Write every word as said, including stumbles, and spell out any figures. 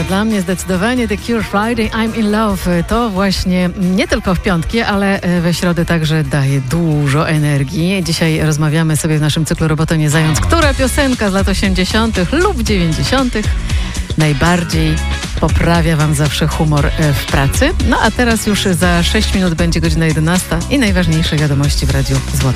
Dla mnie zdecydowanie The Cure Friday I'm in Love to właśnie nie tylko w piątki, ale we środę także daje dużo energii. Dzisiaj rozmawiamy sobie w naszym cyklu Robota nie zając, która piosenka z lat osiemdziesiątych lub dziewięćdziesiątych najbardziej poprawia wam zawsze humor w pracy. No a teraz już za sześć minut będzie godzina jedenasta i najważniejsze wiadomości w Radiu Złote.